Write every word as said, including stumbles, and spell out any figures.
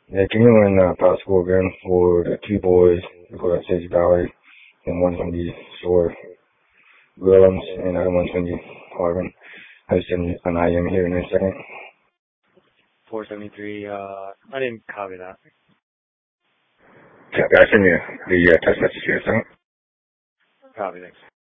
Yeah, can you run uh, possible again for the two boys who go to Sage Valley, and one's going to be Shore Willems, and the other one's going to be Harvin. I just send an I M here in a second. four seventy-three, uh, I didn't copy that. Yeah, I send you the uh, text message here in a second. Copy, thanks.